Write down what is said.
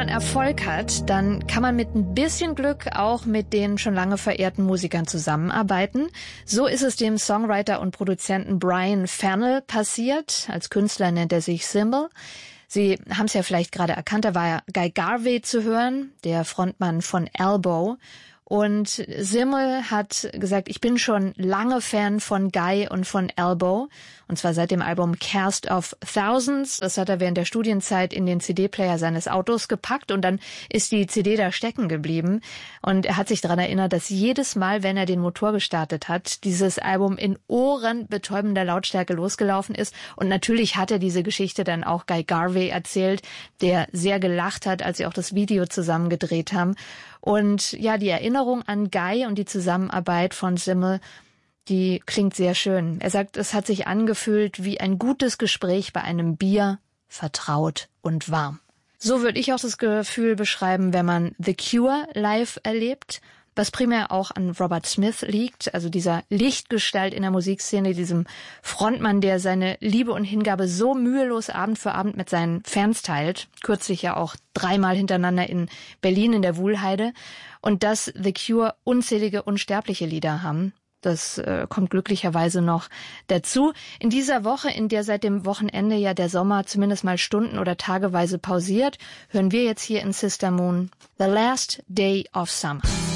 man Erfolg hat, dann kann man mit ein bisschen Glück auch mit den schon lange verehrten Musikern zusammenarbeiten. So ist es dem Songwriter und Produzenten Brian Fennell passiert. Als Künstler nennt er sich Symbol. Sie haben es ja vielleicht gerade erkannt, da war ja Guy Garvey zu hören, der Frontmann von Elbow. Und Symbol hat gesagt, ich bin schon lange Fan von Guy und von Elbow. Und zwar seit dem Album Cast of Thousands. Das hat er während der Studienzeit in den CD-Player seines Autos gepackt und dann ist die CD da stecken geblieben. Und er hat sich daran erinnert, dass jedes Mal, wenn er den Motor gestartet hat, dieses Album in ohrenbetäubender Lautstärke losgelaufen ist. Und natürlich hat er diese Geschichte dann auch Guy Garvey erzählt, der sehr gelacht hat, als sie auch das Video zusammen gedreht haben. Und ja, die Erinnerung an Guy und die Zusammenarbeit von Symbol, die klingt sehr schön. Er sagt, es hat sich angefühlt wie ein gutes Gespräch bei einem Bier, vertraut und warm. So würde ich auch das Gefühl beschreiben, wenn man The Cure live erlebt, was primär auch an Robert Smith liegt, also dieser Lichtgestalt in der Musikszene, diesem Frontmann, der seine Liebe und Hingabe so mühelos Abend für Abend mit seinen Fans teilt, kürzlich ja auch 3-mal hintereinander in Berlin in der Wuhlheide, und dass The Cure unzählige unsterbliche Lieder haben. Das kommt glücklicherweise noch dazu. In dieser Woche, in der seit dem Wochenende ja der Sommer zumindest mal stunden- oder tageweise pausiert, hören wir jetzt hier in Sister Moon The Last Day of Summer.